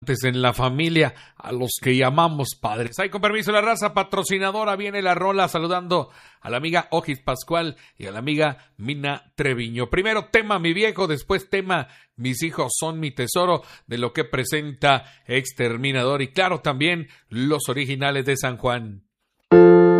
en la familia, a los que llamamos padres. Ahí con permiso de la raza patrocinadora viene la rola saludando a la amiga Ojis Pascual y a la amiga Mina Treviño. Primero tema Mi Viejo, después tema Mis Hijos Son Mi Tesoro, de lo que presenta Exterminador y claro también los originales de San Juan.